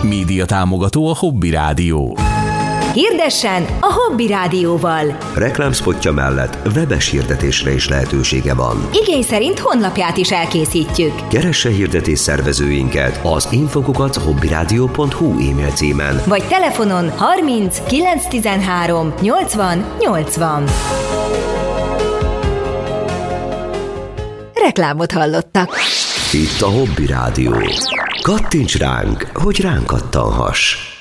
Média támogató a Hobby Rádió. Hirdessen a Hobby Rádióval. Reklámszpotja mellett webes hirdetésre is lehetősége van. Igény szerint honlapját is elkészítjük. Keresse hirdetés szervezőinket az info@hobbyradio.hu e-mail címen. Vagy telefonon 30 913 80 80. Reklámot hallottak. Itt a Hobby Rádió. Kattints ránk, hogy ránk kattanhass.